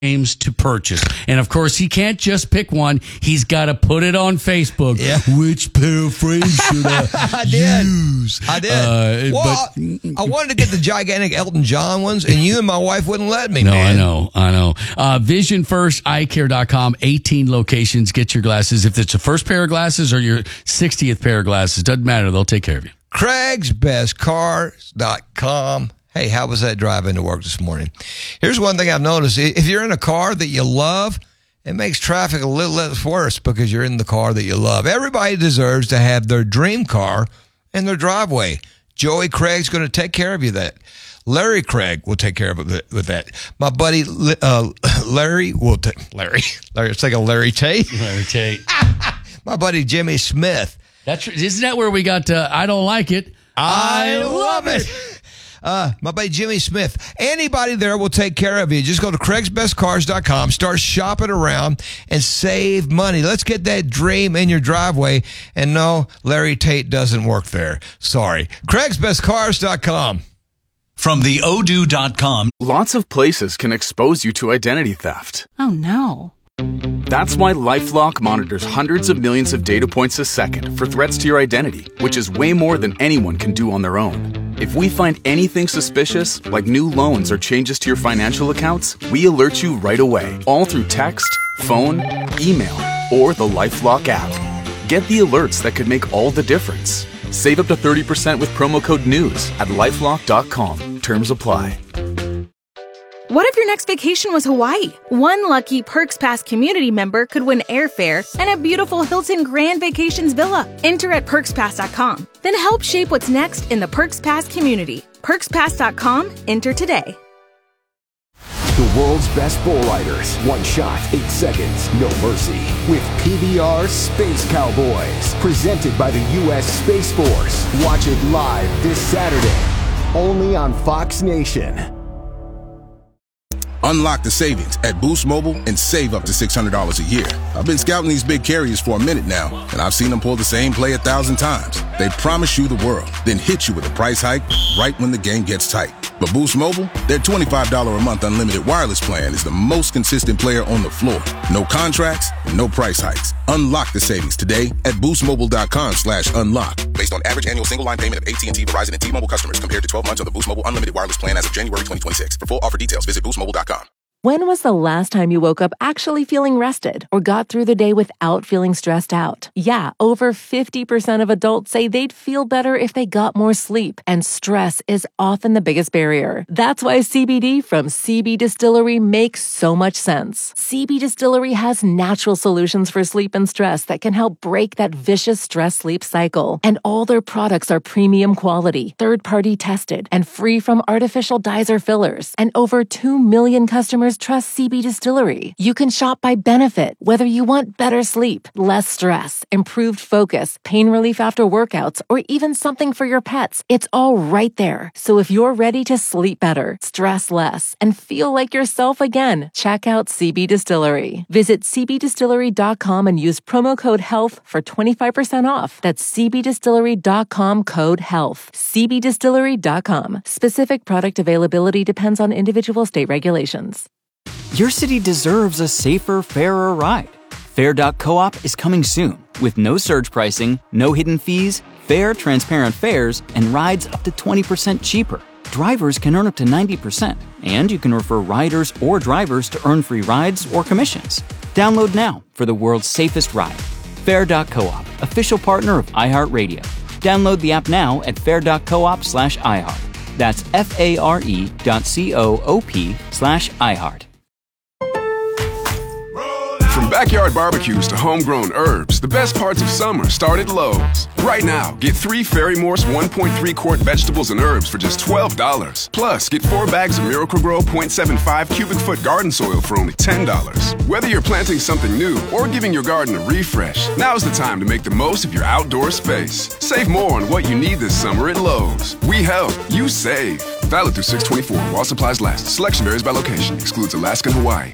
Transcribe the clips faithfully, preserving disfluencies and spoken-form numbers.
games to purchase. And of course, he can't just pick one. He's got to put it on Facebook. Yeah. Which paraphrase should I, I did. use? I did. Uh, well, but, I, I wanted to get the gigantic Elton John ones, and you and my wife wouldn't let me, no, man. I know. I know. Uh, vision first eye care dot com, eighteen locations. Get your glasses. If it's the first pair of glasses or your sixtieth pair of glasses, doesn't matter. They'll take care of you. Craigs Best Cars dot com. Hey, how was that drive into work this morning? Here's one thing I've noticed. If you're in a car that you love, it makes traffic a little less worse because you're in the car that you love. Everybody deserves to have their dream car in their driveway. Joey Craig's going to take care of you that. Larry Craig will take care of it with that. My buddy uh, Larry will take Larry. Larry, it's like a Larry Tate. Larry Tate. My buddy Jimmy Smith. That's isn't that where we got? Uh, I don't like it. I love it. Uh, my buddy Jimmy Smith. Anybody there will take care of you. Just go to Craigs Best Cars dot com, start shopping around, and save money. Let's get that dream in your driveway. And no, Larry Tate doesn't work there. Sorry. Craigs Best Cars dot com. From the odoo dot com. Lots of places can expose you to identity theft. Oh, no. That's why LifeLock monitors hundreds of millions of data points a second for threats to your identity, which is way more than anyone can do on their own. If we find anything suspicious, like new loans or changes to your financial accounts, we alert you right away, all through text, phone, email, or the LifeLock app. Get the alerts that could make all the difference. Save up to thirty percent with promo code NEWS at lifelock dot com. Terms apply. What if your next vacation was Hawaii? One lucky Perks Pass community member could win airfare and a beautiful Hilton Grand Vacations villa. Enter at perks pass dot com. Then help shape what's next in the Perks Pass community. perks pass dot com. Enter today. The world's best bull riders. One shot, eight seconds, no mercy. With P B R Space Cowboys. Presented by the U S Space Force. Watch it live this Saturday. Only on Fox Nation. Unlock the savings at Boost Mobile and save up to six hundred dollars a year. I've been scouting these big carriers for a minute now, and I've seen them pull the same play a thousand times. They promise you the world, then hit you with a price hike right when the game gets tight. But Boost Mobile, their twenty-five dollars a month unlimited wireless plan is the most consistent player on the floor. No contracts, no price hikes. Unlock the savings today at boost mobile dot com slash unlock. Based on average annual single line payment of A T and T, Verizon, and T-Mobile customers compared to twelve months on the Boost Mobile unlimited wireless plan as of January twenty twenty-six. For full offer details, visit boost mobile dot com. When was the last time you woke up actually feeling rested or got through the day without feeling stressed out? Yeah, over fifty percent of adults say they'd feel better if they got more sleep, and stress is often the biggest barrier. That's why C B D from C B Distillery makes so much sense. C B Distillery has natural solutions for sleep and stress that can help break that vicious stress-sleep cycle. And all their products are premium quality, third-party tested, and free from artificial dyes or fillers. And over two million customers trust C B Distillery. You can shop by benefit, whether you want better sleep, less stress, improved focus, pain relief after workouts, or even something for your pets. It's all right there. So if you're ready to sleep better, stress less, and feel like yourself again, check out C B Distillery. Visit c b distillery dot com and use promo code HEALTH for twenty-five percent off. That's c b distillery dot com code HEALTH. c b distillery dot com. Specific product availability depends on individual state regulations. Your city deserves a safer, fairer ride. Fair dot coop is coming soon with no surge pricing, no hidden fees, fair, transparent fares, and rides up to twenty percent cheaper. Drivers can earn up to ninety percent, and you can refer riders or drivers to earn free rides or commissions. Download now for the world's safest ride. Fair dot coop, official partner of iHeartRadio. Download the app now at fair dot coop slash iHeart. That's F-A-R-E dot C-O-O-P slash iHeart. From backyard barbecues to homegrown herbs, the best parts of summer start at Lowe's. Right now, get three Ferry Morse one point three quart vegetables and herbs for just twelve dollars. Plus, get four bags of Miracle-Gro zero point seven five cubic foot garden soil for only ten dollars. Whether you're planting something new or giving your garden a refresh, now's the time to make the most of your outdoor space. Save more on what you need this summer at Lowe's. We help, you save. Valid through six twenty-four while supplies last. Selection varies by location. Excludes Alaska and Hawaii.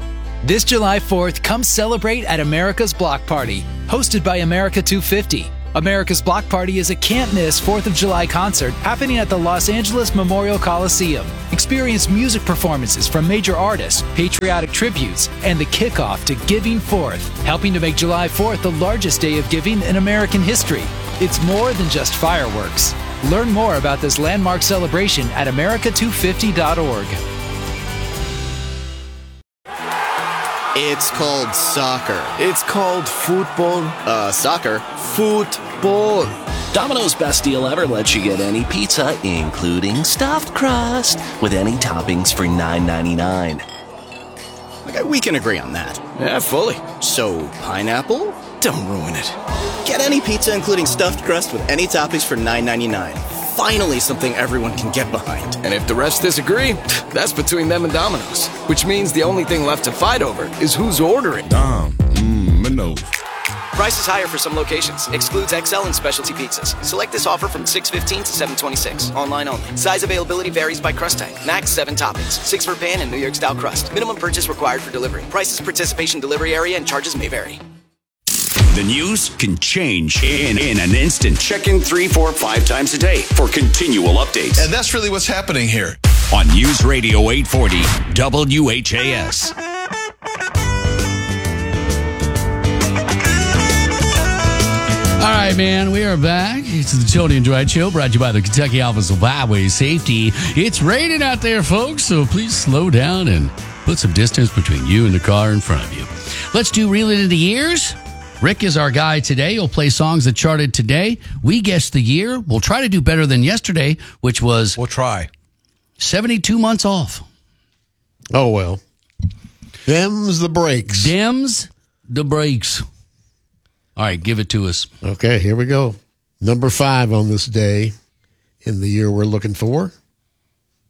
This July fourth, come celebrate at America's Block Party, hosted by America two fifty. America's Block Party is a can't-miss fourth of July concert happening at the Los Angeles Memorial Coliseum. Experience music performances from major artists, patriotic tributes, and the kickoff to Giving Fourth, helping to make July fourth the largest day of giving in American history. It's more than just fireworks. Learn more about this landmark celebration at America two fifty dot org. It's called soccer. It's called football. Uh, soccer. Football. Domino's Best Deal Ever lets you get any pizza, including stuffed crust, with any toppings for nine ninety-nine. Okay, we can agree on that. Yeah, fully. So, pineapple? Don't ruin it. Get any pizza, including stuffed crust, with any toppings for nine ninety-nine. Finally, something everyone can get behind. And if the rest disagree, that's between them and Domino's. Which means the only thing left to fight over is who's ordering. Dom, mmm, Minos. Price is higher for some locations. Excludes X L and specialty pizzas. Select this offer from six fifteen to seven twenty-six. Online only. Size availability varies by crust type. Max seven toppings. Six for pan and New York style crust. Minimum purchase required for delivery. Prices, participation, delivery area, and charges may vary. The news can change in, in an instant. Check in three, four, five times a day for continual updates. And that's really what's happening here. On News Radio eight forty W H A S. All right, man, we are back. It's the Tony and Dwight Show, brought to you by the Kentucky Office of Highway Safety. It's raining out there, folks, so please slow down and put some distance between you and the car in front of you. Let's do Reel It Into Years. Rick is our guy today. He'll play songs that charted today. We guess the year. We'll try to do better than yesterday, which was... We'll try. seventy-two months off. Oh, well. Them's the breaks. Them's the breaks. All right, give it to us. Okay, here we go. Number five on this day in the year we're looking for.